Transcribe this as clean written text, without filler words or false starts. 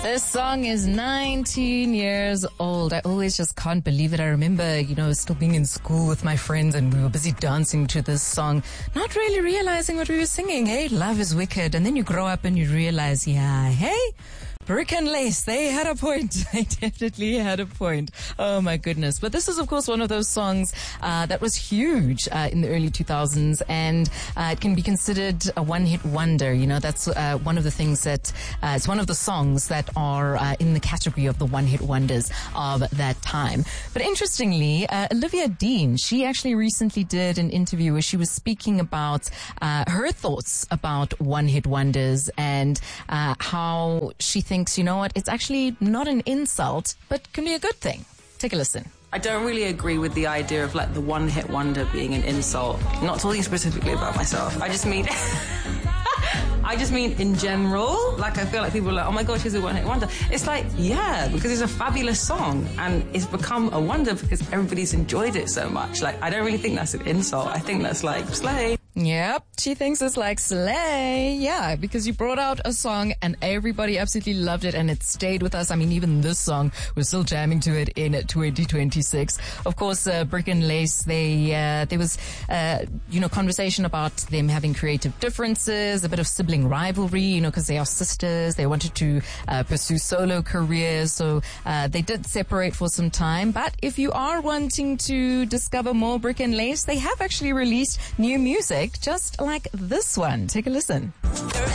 This song is 19 years old. I always just can't believe it. I remember, still being in school with my friends and we were busy dancing to this song, not really realizing what we were singing. Hey, love is wicked. And then you grow up and you realize, Brick and Lace, they had a point. They definitely had a point. Oh my goodness. But this is of course one of those songs that was huge in the early 2000s, and it can be considered a one-hit wonder. That's one of the things that it's one of the songs that are in the category of the one-hit wonders of that time. But interestingly, Olivia Dean, she actually recently did an interview where she was speaking about her thoughts about one-hit wonders and how she thinks, it's actually not an insult, but can be a good thing. Take a listen. I don't really agree with the idea of the one-hit wonder being an insult. Not talking specifically about myself. I just mean in general. I feel like people are like, oh my gosh, she's a one-hit wonder. It's because it's a fabulous song and it's become a wonder because everybody's enjoyed it so much. I don't really think that's an insult. I think that's slay. Yep, she thinks it's slay. Yeah, because you brought out a song and everybody absolutely loved it and it stayed with us. I mean, even this song, we're still jamming to it in 2026. Of course, Brick and Lace, there was, conversation about them having creative differences, a bit of sibling rivalry, because they are sisters. They wanted to pursue solo careers. So they did separate for some time. But if you are wanting to discover more Brick and Lace, they have actually released new music, just like this one. Take a listen.